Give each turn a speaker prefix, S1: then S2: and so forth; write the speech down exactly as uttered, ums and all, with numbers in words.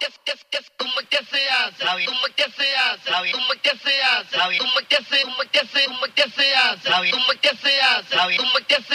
S1: que, que, que, como que se hace, como que se hace, como que se hace, como que se, como que se, como que se hace, como que se hace, como que se